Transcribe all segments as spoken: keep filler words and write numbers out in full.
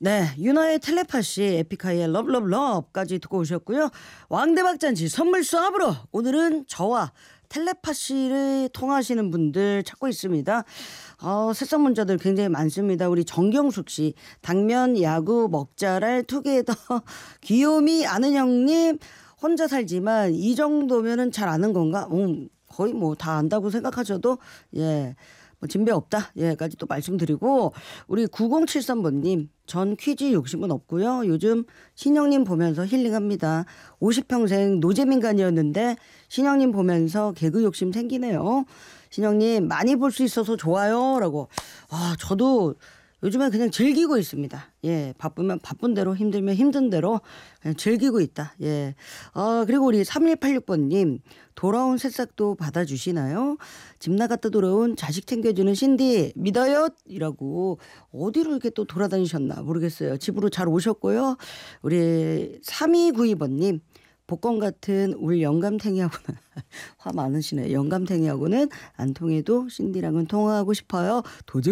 네, 유나의 텔레파시, 에픽하이의 러브러브러브까지 듣고 오셨고요. 왕대박잔치 선물 수압으로 오늘은 저와 텔레파시를 통하시는 분들 찾고 있습니다. 어, 새싹 문자들 굉장히 많습니다. 우리 정경숙 씨, 당면, 야구, 먹자랄, 투게더, 귀요미, 아는 형님, 혼자 살지만 이 정도면은 잘 아는 건가? 음, 거의 뭐 다 안다고 생각하셔도 예. 뭐 진배 없다. 예까지 또 말씀드리고 우리 구공칠삼 번님 전 퀴즈 욕심은 없고요. 요즘 신영님 보면서 힐링합니다. 오십 평생 노잼인간이었는데 신영님 보면서 개그 욕심 생기네요. 신영님 많이 볼 수 있어서 좋아요. 라고. 아 저도 요즘에 그냥 즐기고 있습니다. 예, 바쁘면 바쁜 대로 힘들면 힘든 대로 그냥 즐기고 있다. 예. 아, 그리고 우리 삼일팔육 번님 돌아온 새싹도 받아주시나요? 집 나갔다 돌아온 자식 챙겨주는 신디 믿어요? 이라고 어디로 이렇게 또 돌아다니셨나 모르겠어요. 집으로 잘 오셨고요. 우리 삼이구이 번님 복권 같은 울 영감탱이하고는 화 많으시네. 영감탱이하고는 안 통해도 신디랑은 통화하고 싶어요.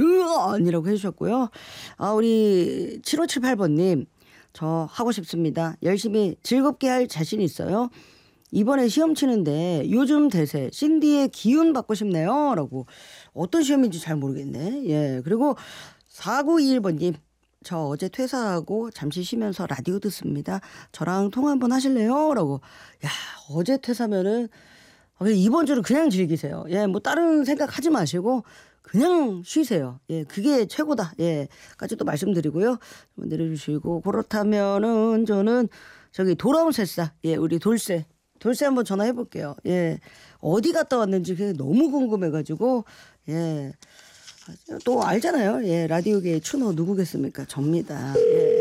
도전이라고 해주셨고요. 아 우리 칠오칠팔 번님 저 하고 싶습니다. 열심히 즐겁게 할 자신 있어요. 이번에 시험 치는데 요즘 대세 신디의 기운 받고 싶네요. 라고 어떤 시험인지 잘 모르겠네. 예 그리고 사구이일 번님 저 어제 퇴사하고 잠시 쉬면서 라디오 듣습니다. 저랑 통화 한번 하실래요? 라고. 야, 어제 퇴사면은 이번 주는 그냥 즐기세요. 예, 뭐 다른 생각하지 마시고 그냥 쉬세요. 예, 그게 최고다. 예, 까지 또 말씀드리고요. 내려주시고 그렇다면은 저는 저기 돌아온 새싹, 예, 우리 돌쇠, 돌쇠 한번 전화해 볼게요. 예, 어디 갔다 왔는지 그게 너무 궁금해가지고 예. 또 알잖아요. 예, 라디오계의 추노 누구겠습니까? 접니다. 예.